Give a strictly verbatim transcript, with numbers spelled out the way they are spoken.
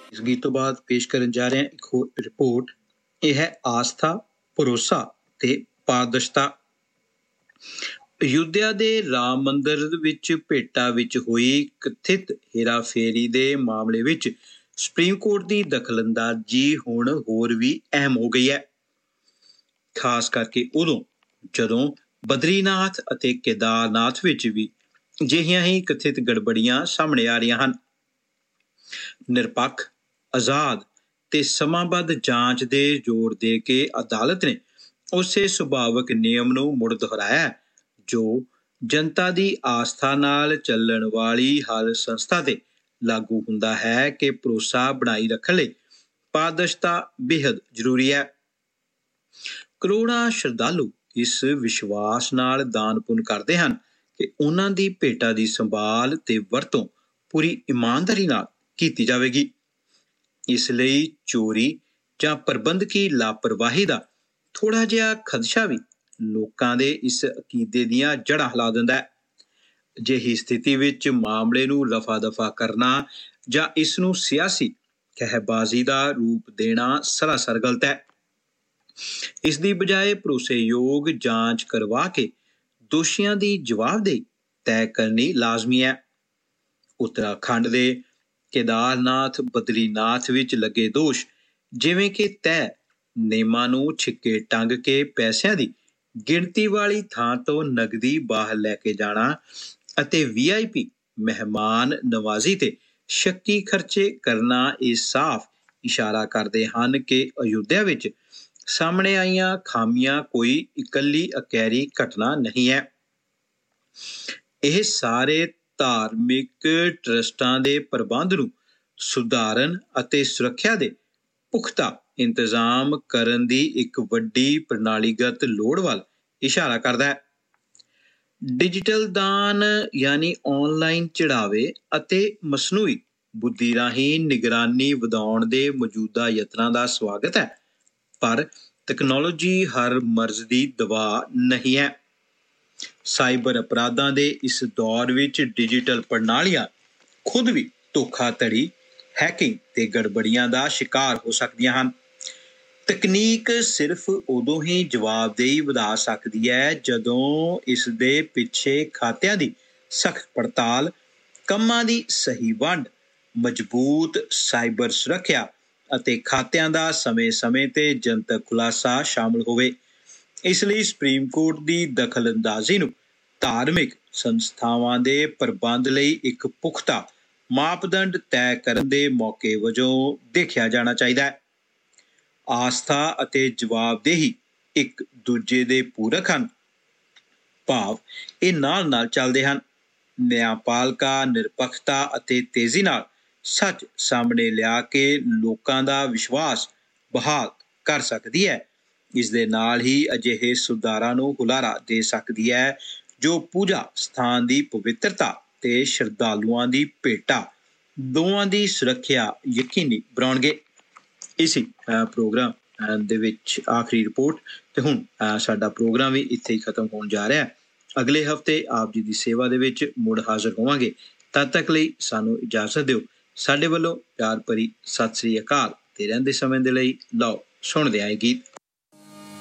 ਇਸ ਗੀਤ ਤੋਂ ਬਾਅਦ ਪੇਸ਼ ਕਰਨ ਜਾ ਰਹੇ ਹਾਂ ਇੱਕ ਹੋਰ ਰਿਪੋਰਟ। ਇਹ ਹੈ ਆਸਥਾ, ਭਰੋਸਾ ਤੇ ਪਾਰਦਰਸ਼ਤਾ। ਅਯੁੱਧਿਆ ਦੇ ਰਾਮ ਮੰਦਰ ਵਿੱਚ ਭੇਟਾ ਵਿੱਚ ਹੋਈ ਕਥਿਤ ਹੇਰਾਫੇਰੀ ਦੇ ਮਾਮਲੇ ਵਿੱਚ ਸੁਪਰੀਮ ਕੋਰਟ ਦੀ ਦਖਲਅੰਦਾਜ਼ੀ ਹੁਣ ਹੋਰ ਵੀ ਅਹਿਮ ਹੋ ਗਈ ਹੈ, ਖਾਸ ਕਰਕੇ ਉਦੋਂ ਜਦੋਂ ਬਦਰੀਨਾਥ ਅਤੇ ਕੇਦਾਰਨਾਥ ਵਿੱਚ ਵੀ ਅਜਿਹੀਆਂ ਹੀ ਕਥਿਤ ਗੜਬੜੀਆਂ ਸਾਹਮਣੇ ਆ ਰਹੀਆਂ ਹਨ। ਨਿਰਪੱਖ, ਆਜ਼ਾਦ ਤੇ ਸਮਾਂਬੱਧ ਜਾਂਚ ਦੇ ਜ਼ੋਰ ਦੇ ਕੇ ਅਦਾਲਤ ਨੇ ਉਸੇ ਸੁਭਾਵਿਕ ਨਿਯਮ ਨੂੰ ਮੁੜ ਦੁਹਰਾਇਆ ਜੋ ਜਨਤਾ ਦੀ ਆਸਥਾ ਨਾਲ ਚੱਲਣ ਵਾਲੀ ਹਰ ਸੰਸਥਾ ਤੇ ਲਾਗੂ ਹੁੰਦਾ ਹੈ ਕਿ ਭਰੋਸਾ ਬਣਾਈ ਰੱਖਣ ਲਈ ਪਾਰਦਰਸ਼ਤਾ ਬੇਹੱਦ ਜ਼ਰੂਰੀ ਹੈ। ਕਰੋੜਾਂ ਸ਼ਰਧਾਲੂ ਇਸ ਵਿਸ਼ਵਾਸ ਨਾਲ ਦਾਨ ਪੁੰਨ ਕਰਦੇ ਹਨ ਕਿ ਉਹਨਾਂ ਦੀ ਭੇਟਾ ਦੀ ਸੰਭਾਲ ਤੇ ਵਰਤੋਂ ਪੂਰੀ ਇਮਾਨਦਾਰੀ ਨਾਲ ਕੀਤੀ ਜਾਵੇਗੀ। ਇਸ ਲਈ ਚੋਰੀ ਜਾਂ ਪ੍ਰਬੰਧਕੀ ਲਾਪਰਵਾਹੀ ਦਾ ਥੋੜ੍ਹਾ ਜਿਹਾ ਖਦਸ਼ਾ ਵੀ ਲੋਕਾਂ ਦੇ ਇਸ ਅਕੀਦੇ ਦੀਆਂ ਜੜ੍ਹਾਂ ਹਿਲਾ ਦਿੰਦਾ ਹੈ। ਅਜਿਹੀ ਸਥਿਤੀ ਵਿੱਚ ਮਾਮਲੇ ਨੂੰ ਰਫਾ ਦਫਾ ਕਰਨਾ ਜਾਂ ਇਸ ਨੂੰ ਸਿਆਸੀ ਖਹਿਬਾਜ਼ੀ ਦਾ ਰੂਪ ਦੇਣਾ ਸਰਾਸਰ ਗਲਤ ਹੈ। ਇਸ ਦੀ ਬਜਾਏ ਭਰੋਸੇਯੋਗ ਜਾਂਚ ਕਰਵਾ ਕੇ ਦੋਸ਼ੀਆਂ ਦੀ ਜਵਾਬਦੇਹੀ ਤੈਅ ਕਰਨੀ ਲਾਜ਼ਮੀ ਹੈ। ਉੱਤਰਾਖੰਡ ਦੇ ਕੇਦਾਰਨਾਥ, ਬਦਰੀਨਾਥ ਵਿੱਚ ਲੱਗੇ ਦੋਸ਼ ਜਿਵੇਂ ਕਿ ਤੈਅ ਨੇਮਾਂ ਨੂੰ ਛਿੱਕੇ ਟੰਗ ਕੇ ਪੈਸਿਆਂ ਦੀ ਗਿਣਤੀ ਵਾਲੀ ਥਾਂ ਤੋਂ ਨਗਦੀ ਬਾਹਰ ਲੈ ਕੇ ਜਾਣਾ ਅਤੇ ਵੀ ਆਈ ਪੀ ਮਹਿਮਾਨ ਨਵਾਜ਼ੀ ਤੇ ਸ਼ੱਕੀ ਖਰਚੇ ਕਰਨਾ ਇਹ ਸਾਫ਼ ਇਸ਼ਾਰਾ ਕਰਦੇ ਹਨ ਕਿ ਅਯੁੱਧਿਆ ਵਿੱਚ ਸਾਹਮਣੇ ਆਈਆਂ ਖਾਮੀਆਂ ਕੋਈ ਇਕੱਲੀ ਅਕੈਰੀ ਘਟਨਾ ਨਹੀਂ ਹੈ। ਇਹ ਸਾਰੇ ਧਾਰਮਿਕ ਟਰਸਟਾਂ ਦੇ ਪ੍ਰਬੰਧ ਨੂੰ ਸੁਧਾਰਨ ਅਤੇ ਸੁਰੱਖਿਆ ਦੇ ਪੁਖਤਾ ਇੰਤਜ਼ਾਮ ਕਰਨ ਦੀ ਇੱਕ ਵੱਡੀ ਪ੍ਰਣਾਲੀਗਤ ਲੋੜ ਵੱਲ ਇਸ਼ਾਰਾ ਕਰਦਾ ਹੈ। ਡਿਜੀਟਲ ਦਾਨ ਯਾਨੀ ਆਨਲਾਈਨ ਚੜ੍ਹਾਵੇ ਅਤੇ ਮਸਨੂਈ ਬੁੱਧੀ ਰਾਹੀਂ ਨਿਗਰਾਨੀ ਵਧਾਉਣ ਦੇ ਮੌਜੂਦਾ ਯਤਨਾਂ ਦਾ ਸਵਾਗਤ ਹੈ, ਪਰ ਤਕਨਾਲੋਜੀ ਹਰ ਮਰਜ਼ ਦੀ ਦਵਾ ਨਹੀਂ ਹੈ। ਸਾਈਬਰ ਅਪਰਾਧਾਂ ਦੇ ਇਸ ਦੌਰ ਵਿੱਚ ਡਿਜੀਟਲ ਪ੍ਰਣਾਲੀਆਂ ਖੁਦ ਵੀ ਧੋਖਾਧੜੀ, ਹੈਕਿੰਗ ਤੇ ਗੜਬੜੀਆਂ ਦਾ ਸ਼ਿਕਾਰ ਹੋ ਸਕਦੀਆਂ ਹਨ। ਤਕਨੀਕ ਸਿਰਫ ਉਦੋਂ ਹੀ ਜਵਾਬਦੇਹੀ ਵਧਾ ਸਕਦੀ ਹੈ ਜਦੋਂ ਇਸ ਦੇ ਪਿੱਛੇ ਖਾਤਿਆਂ ਦੀ ਸਖਤ ਪੜਤਾਲ, ਕੰਮਾਂ ਦੀ ਸਹੀ ਵੰਡ, ਮਜ਼ਬੂਤ ਸਾਈਬਰ ਸੁਰੱਖਿਆ ਅਤੇ ਖਾਤਿਆਂ ਦਾ ਸਮੇਂ-ਸਮੇਂ ਤੇ ਜਨਤਕ ਖੁਲਾਸਾ ਸ਼ਾਮਲ ਹੋਵੇ। ਇਸ ਲਈ ਸੁਪਰੀਮ ਕੋਰਟ ਦੀ ਦਖਲਅੰਦਾਜ਼ੀ ਨੂੰ ਧਾਰਮਿਕ ਸੰਸਥਾਵਾਂ ਦੇ ਪ੍ਰਬੰਧ ਲਈ ਇੱਕ ਪੁਖਤਾ ਮਾਪਦੰਡ ਤੈਅ ਕਰਨ ਦੇ ਮੌਕੇ ਵਜੋਂ ਦੇਖਿਆ ਜਾਣਾ ਚਾਹੀਦਾ ਹੈ। ਆਸਥਾ ਅਤੇ ਜਵਾਬਦੇਹੀ ਇੱਕ ਦੂਜੇ ਦੇ ਪੂਰਕ ਹਨ, ਭਾਵ ਇਹ ਨਾਲ-ਨਾਲ ਚੱਲਦੇ ਹਨ। ਨਿਆਂਪਾਲਿਕਾ ਨਿਰਪੱਖਤਾ ਅਤੇ ਤੇਜ਼ੀ ਨਾਲ ਸੱਚ ਸਾਹਮਣੇ ਲਿਆ ਕੇ ਲੋਕਾਂ ਦਾ ਵਿਸ਼ਵਾਸ ਬਹਾਲ ਕਰ ਸਕਦੀ ਹੈ। ਇਸ ਦੇ ਨਾਲ ਹੀ ਅਜਿਹੇ ਸੁਧਾਰਾਂ ਨੂੰ ਹੁਲਾਰਾ ਦੇ ਸਕਦੀ ਹੈ ਜੋ ਪੂਜਾ ਸਥਾਨ ਦੀ ਪਵਿੱਤਰਤਾ ਤੇ ਸ਼ਰਧਾਲੂਆਂ ਦੀ ਭੇਟਾ ਦੋਵਾਂ ਦੀ ਸੁਰੱਖਿਆ ਯਕੀਨੀ ਬਣਾਉਣਗੇ। ਇਸੀ ਪ੍ਰੋਗਰਾਮ ਦੇ ਵਿੱਚ ਆਖਰੀ ਰਿਪੋਰਟ ਤੇ ਹੁਣ ਸਾਡਾ ਪ੍ਰੋਗਰਾਮ ਵੀ ਇੱਥੇ ਹੀ ਖਤਮ ਹੋਣ ਜਾ ਰਿਹਾ ਹੈ। ਅਗਲੇ ਹਫ਼ਤੇ ਆਪ ਜੀ ਦੀ ਸੇਵਾ ਦੇ ਵਿੱਚ ਮੁੜ ਹਾਜ਼ਰ ਹੋਵਾਂਗੇ। ਤਦ ਤੱਕ ਲਈ ਸਾਨੂੰ ਇਜਾਜ਼ਤ ਦਿਓ। ਸਾਡੇ ਵੱਲੋਂ ਪਿਆਰ ਭਰੀ ਸਤਿ ਸ੍ਰੀ ਅਕਾਲ ਤੇ ਰਹਿੰਦੇ ਸਮੇਂ ਦੇ ਲਈ ਲਓ ਸੁਣਦੇ ਆਏ ਗੀਤ।